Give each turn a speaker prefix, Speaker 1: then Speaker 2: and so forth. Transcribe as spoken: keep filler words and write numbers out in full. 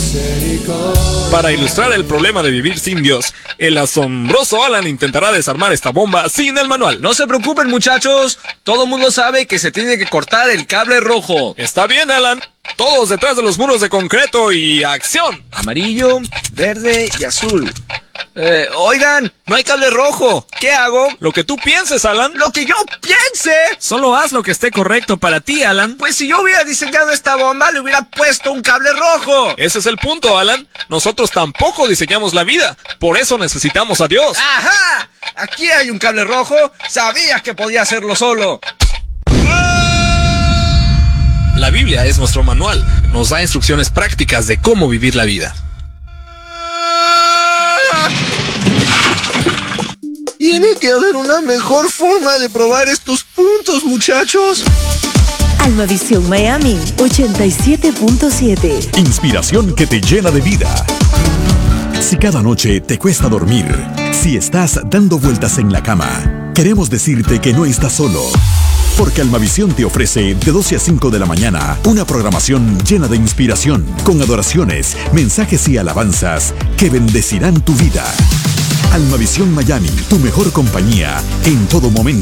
Speaker 1: Para ilustrar el problema de vivir sin Dios, el asombroso Alan intentará desarmar esta bomba sin el manual.
Speaker 2: No se preocupen, muchachos, todo el mundo sabe que se tiene que cortar el cable rojo.
Speaker 1: Está bien, Alan. Todos detrás de los muros de concreto y acción.
Speaker 2: Amarillo, verde y azul. Eh, oigan, no hay cable rojo. ¿Qué hago?
Speaker 1: Lo que tú pienses, Alan.
Speaker 2: ¡Lo que yo piense!
Speaker 1: Solo haz lo que esté correcto para ti, Alan.
Speaker 2: Pues si yo hubiera diseñado esta bomba, le hubiera puesto un cable rojo.
Speaker 1: Ese es el punto, Alan. Nosotros tampoco diseñamos la vida. Por eso necesitamos a Dios.
Speaker 2: ¡Ajá! Aquí hay un cable rojo. Sabía que podía hacerlo solo.
Speaker 1: La Biblia es nuestro manual. Nos da instrucciones prácticas de cómo vivir la vida.
Speaker 2: Tiene que haber una mejor forma de probar estos puntos, muchachos.
Speaker 3: Almavisión Miami ochenta y siete punto siete.
Speaker 4: Inspiración que te llena de vida. Si cada noche te cuesta dormir, si estás dando vueltas en la cama, queremos decirte que no estás solo. Porque Almavisión te ofrece de doce a cinco de la mañana una programación llena de inspiración, con adoraciones, mensajes y alabanzas que bendecirán tu vida. Almavisión Miami, tu mejor compañía en todo momento.